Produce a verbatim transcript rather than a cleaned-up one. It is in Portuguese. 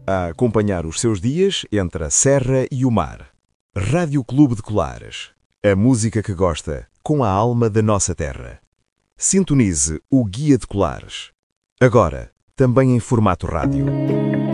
a acompanhar os seus dias entre a serra e o mar. Rádio Clube de Colares. A música que gosta, com a alma da nossa terra. Sintonize o Guia de Colares. Agora, também em formato rádio.